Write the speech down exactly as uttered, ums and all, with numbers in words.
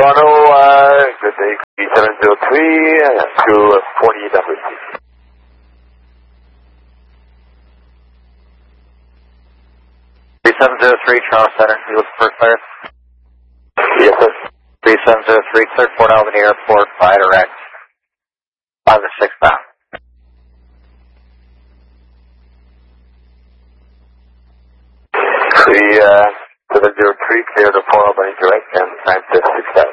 Toronto, uh, good day, seven zero three uh, to forty W C. three seven zero three, Charles Center, you look for clear? Yes, sir. three seven zero three, clear Port Albany Airport, by direct, five to six bound. three seven zero three, clear to Port Albany direct and time to six thousand.